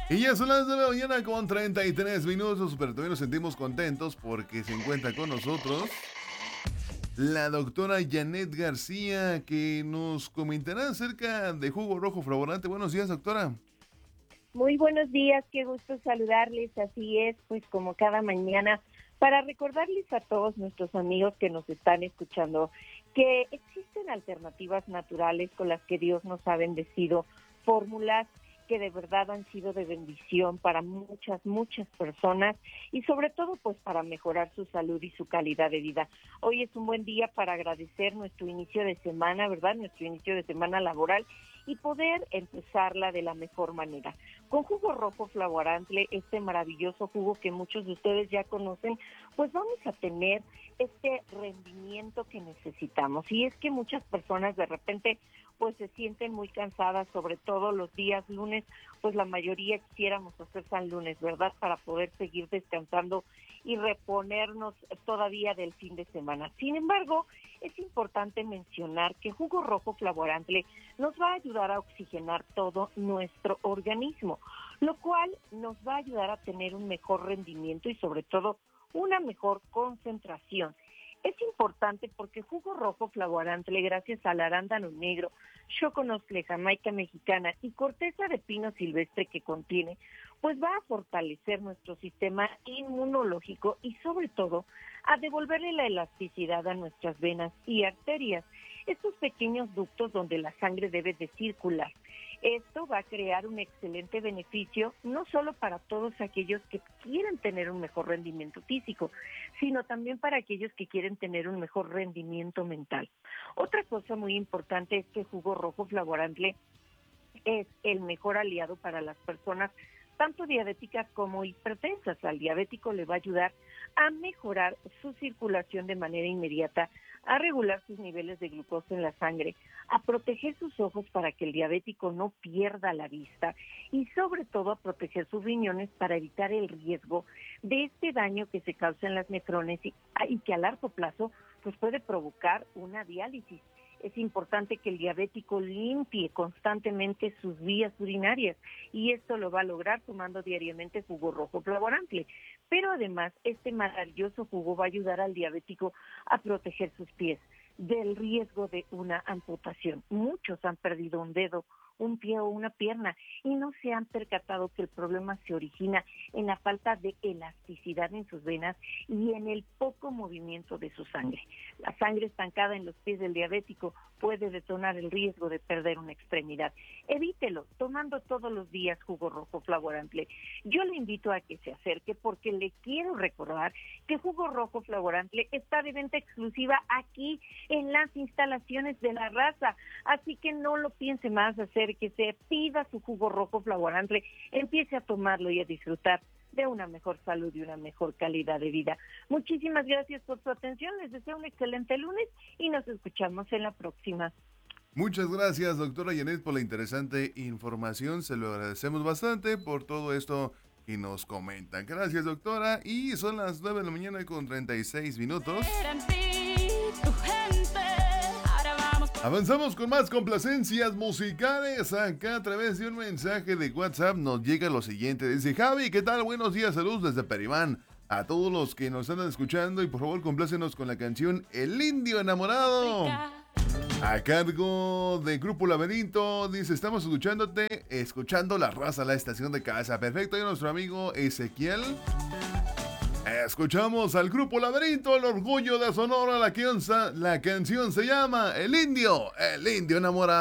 Y ya son las de la mañana con 33 minutos, pero todavía nos sentimos contentos porque se encuentra con nosotros la doctora Janet García, que nos comentará acerca de jugo rojo flavorante. Buenos días, doctora. Muy buenos días, qué gusto saludarles. Así es, pues como cada mañana, para recordarles a todos nuestros amigos que nos están escuchando que existen alternativas naturales con las que Dios nos ha bendecido, fórmulas que de verdad han sido de bendición para muchas personas y sobre todo pues para mejorar su salud y su calidad de vida. Hoy es un buen día para agradecer nuestro inicio de semana, ¿verdad? Nuestro inicio de semana laboral y poder empezarla de la mejor manera. Con jugo rojo flavorante, este maravilloso jugo que muchos de ustedes ya conocen, pues vamos a tener este rendimiento que necesitamos. Y es que muchas personas de repente pues se sienten muy cansadas, sobre todo los días lunes, pues la mayoría quisiéramos hacer San Lunes, ¿verdad? Para poder seguir descansando y reponernos todavía del fin de semana. Sin embargo, es importante mencionar que jugo rojo flavorante nos va a ayudar a oxigenar todo nuestro organismo, lo cual nos va a ayudar a tener un mejor rendimiento y sobre todo una mejor concentración. Es importante porque jugo rojo flavorante, gracias al arándano negro, choconostle, jamaica mexicana y corteza de pino silvestre que contiene, pues va a fortalecer nuestro sistema inmunológico y sobre todo a devolverle la elasticidad a nuestras venas y arterias, estos pequeños ductos donde la sangre debe de circular. Esto va a crear un excelente beneficio, no solo para todos aquellos que quieren tener un mejor rendimiento físico, sino también para aquellos que quieren tener un mejor rendimiento mental. Otra cosa muy importante es que jugo rojo flavorante es el mejor aliado para las personas tanto diabéticas como hipertensas. Al diabético le va a ayudar a mejorar su circulación de manera inmediata, a regular sus niveles de glucosa en la sangre, a proteger sus ojos para que el diabético no pierda la vista y sobre todo a proteger sus riñones para evitar el riesgo de este daño que se causa en las nefrones y que a largo plazo pues puede provocar una diálisis. Es importante que el diabético limpie constantemente sus vías urinarias y esto lo va a lograr tomando diariamente jugo rojo flavorante. Pero además, este maravilloso jugo va a ayudar al diabético a proteger sus pies del riesgo de una amputación. Muchos han perdido un dedo, un pie o una pierna y no se han percatado que el problema se origina en la falta de elasticidad en sus venas y en el poco movimiento de su sangre. La sangre estancada en los pies del diabético puede detonar el riesgo de perder una extremidad. Evítelo tomando todos los días jugo rojo flavorante. Yo le invito a que se acerque porque le quiero recordar que jugo rojo flavorante está de venta exclusiva aquí en las instalaciones de La Raza. Así que no lo piense más, acérquese, pida su jugo rojo flavorante, empiece a tomarlo y a disfrutar de una mejor salud y una mejor calidad de vida. Muchísimas gracias por su atención, les deseo un excelente lunes y nos escuchamos en la próxima. Muchas gracias, doctora Janet, por la interesante información. Se lo agradecemos bastante por todo esto que nos comentan. Gracias, doctora. Y son las 9 de la mañana con 36 minutos. Avanzamos con más complacencias musicales. Acá a través de un mensaje de WhatsApp nos llega lo siguiente. Dice: Javi, ¿qué tal? Buenos días, saludos desde Perimán. A todos los que nos están escuchando y por favor complácenos con la canción El Indio Enamorado. A cargo de Grupo Laberinto, dice: estamos escuchando La Raza, la estación de casa. Perfecto, y nuestro amigo Ezequiel. Escuchamos al Grupo Laberinto, el orgullo de Sonora. La canción se llama El Indio Enamorado.